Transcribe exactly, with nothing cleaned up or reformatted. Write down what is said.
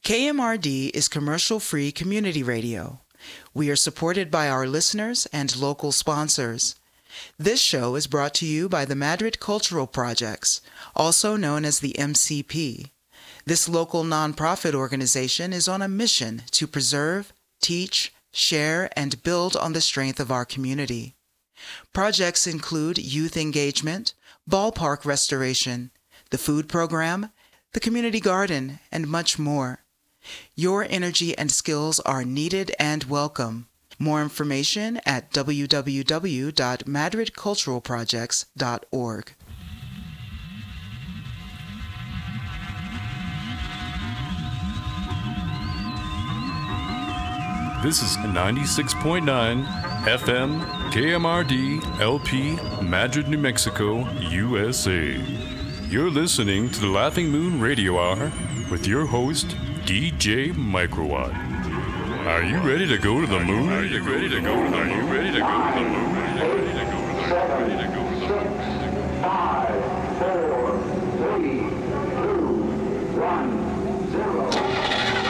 K M R D is commercial-free community radio. We are supported by our listeners and local sponsors. This show is brought to you by the Madrid Cultural Projects, also known as the M C P. This local nonprofit organization is on a mission to preserve, teach, share, and build on the strength of our community. Projects include youth engagement, ballpark restoration, the food program, the community garden, and much more. Your energy and skills are needed and welcome. More information at w w w dot madrid cultural projects dot org. This is ninety-six point nine F M K M R D L P Madrid, New Mexico, U S A. You're listening to the Laughing Moon Radio Hour with your host, D J Microwatt. Are you ready to go to the moon? Are you ready to go? Are you ready to go to the moon?